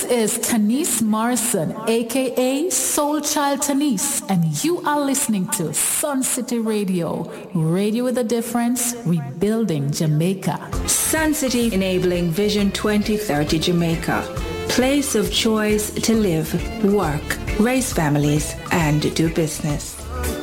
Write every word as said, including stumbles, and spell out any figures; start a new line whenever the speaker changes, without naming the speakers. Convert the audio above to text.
is Tanise Morrison, aka Soul Child Tanise, and you are listening to Sun City Radio, radio with a difference, rebuilding Jamaica.
Sun City enabling Vision twenty thirty Jamaica, place of choice to live, work, raise families, and do business.